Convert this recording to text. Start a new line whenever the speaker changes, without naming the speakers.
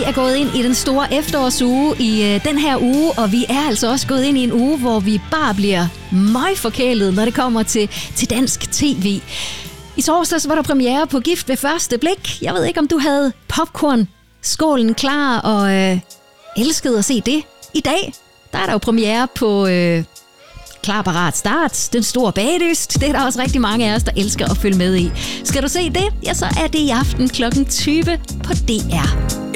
er gået ind i den store efterårsuge i den her uge, og vi er altså også gået ind i en uge, hvor vi bare bliver møgforkælet, når det kommer til dansk tv. I torsdags var der premiere på Gift ved første blik. Jeg ved ikke, om du havde popcorn-skålen klar og elskede at se det. I dag, der er der jo premiere på Klar, Parat, Start, Den Store Bagdyst. Det er der også rigtig mange af os, der elsker at følge med i. Skal du se det? Ja, så er det i aften kl. 20 på DR.